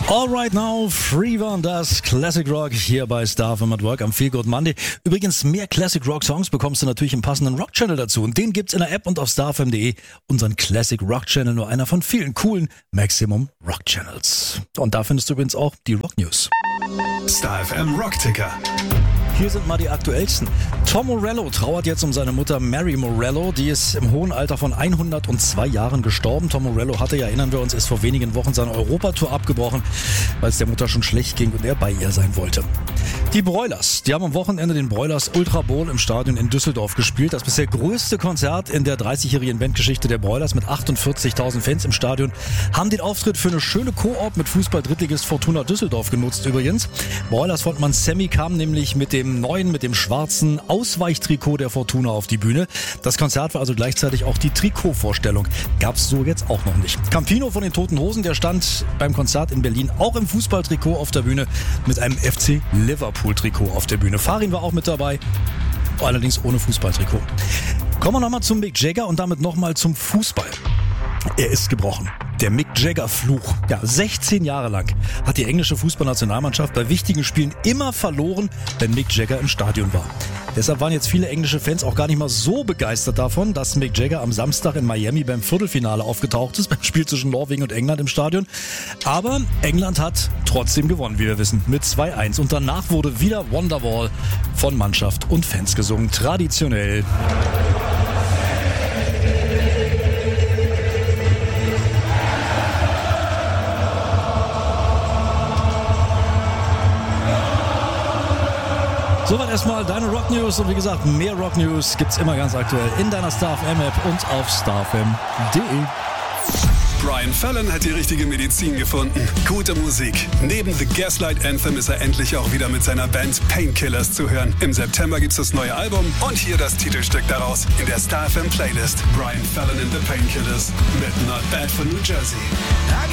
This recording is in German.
All right now, Free waren das Classic Rock hier bei Star FM at Work am Feel Good Monday. Übrigens, mehr Classic Rock Songs bekommst du natürlich im passenden Rock Channel dazu. Und den gibt's in der App und auf starfm.de. Unseren Classic Rock Channel, nur einer von vielen coolen Maximum Rock Channels. Und da findest du übrigens auch die Rock News. Star FM Rock Ticker. Hier sind mal die aktuellsten. Tom Morello trauert jetzt um seine Mutter Mary Morello. Die ist im hohen Alter von 102 Jahren gestorben. Tom Morello hatte, ja, erinnern wir uns, ist vor wenigen Wochen seine Europatour abgebrochen, weil es der Mutter schon schlecht ging und er bei ihr sein wollte. Die Broilers, die haben am Wochenende den Broilers Ultra Bowl im Stadion in Düsseldorf gespielt. Das bisher größte Konzert in der 30-jährigen Bandgeschichte der Broilers mit 48.000 Fans im Stadion. Haben den Auftritt für eine schöne Koop mit Fußball-Drittligist Fortuna Düsseldorf genutzt übrigens. Broilers Frontmann Sammy kam nämlich mit dem schwarzen Ausweichtrikot der Fortuna auf die Bühne. Das Konzert war also gleichzeitig auch die Trikotvorstellung. Gab's so jetzt auch noch nicht. Campino von den Toten Hosen, der stand beim Konzert in Berlin auch im Fußballtrikot auf der Bühne mit einem FC Liverpool-Trikot auf der Bühne. Farin war auch mit dabei, allerdings ohne Fußballtrikot. Kommen wir nochmal zum Mick Jagger und damit nochmal zum Fußball. Er ist gebrochen. Der Mick Jagger-Fluch. Ja, 16 Jahre lang hat die englische Fußballnationalmannschaft bei wichtigen Spielen immer verloren, wenn Mick Jagger im Stadion war. Deshalb waren jetzt viele englische Fans auch gar nicht mal so begeistert davon, dass Mick Jagger am Samstag in Miami beim Viertelfinale aufgetaucht ist, beim Spiel zwischen Norwegen und England im Stadion. Aber England hat trotzdem gewonnen, wie wir wissen, mit 2-1. Und danach wurde wieder Wonderwall von Mannschaft und Fans gesungen. Traditionell. Soweit erstmal deine Rock News und wie gesagt, mehr Rock News gibt's immer ganz aktuell in deiner Star FM App und auf starfm.de. Brian Fallon hat die richtige Medizin gefunden. Gute Musik. Neben The Gaslight Anthem ist er endlich auch wieder mit seiner Band Painkillers zu hören. Im September gibt's das neue Album und hier das Titelstück daraus in der Star FM Playlist. Brian Fallon and the Painkillers mit Not Bad for New Jersey.